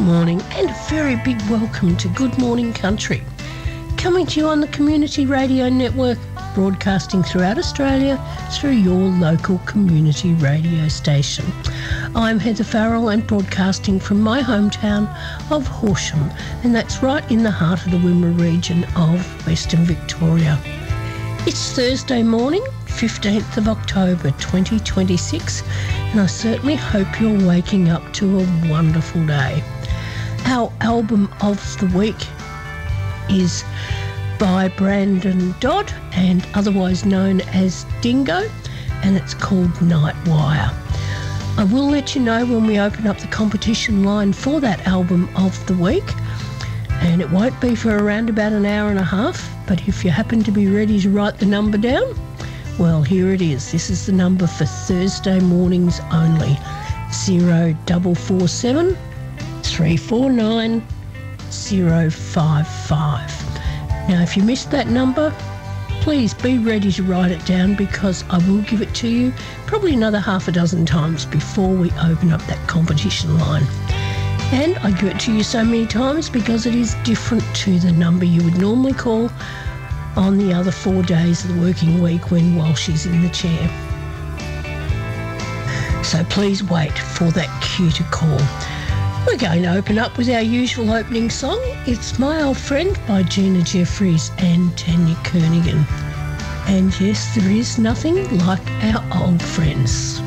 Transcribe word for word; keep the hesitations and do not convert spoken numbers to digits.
morning and a very big welcome to Good Morning Country. Coming to you on the Community Radio Network, broadcasting throughout Australia through your local community radio station. I'm Heather Farrell and broadcasting from my hometown of Horsham, and that's right in the heart of the Wimmera region of Western Victoria. It's Thursday morning, fifteenth of October twenty twenty-six, and I certainly hope you're waking up to a wonderful day. Our album of the week is by Brandon Dodd and otherwise known as Dingo, and it's called Nightwire. I will let you know when we open up the competition line for that album of the week, and it won't be for around about an hour and a half, but if you happen to be ready to write the number down, well, here it is. This is the number for Thursday mornings only, zero four four seven, three four nine, zero five five. Now, if you missed that number, please be ready to write it down, because I will give it to you probably another half a dozen times before we open up that competition line. And I give it to you so many times because it is different to the number you would normally call on the other four days of the working week when Walshy's in the chair. So please wait for that cue to call. We're going to open up with our usual opening song. It's My Old Friend by Gina Jeffries and Tanya Kernaghan. And yes, there is nothing like our old friends.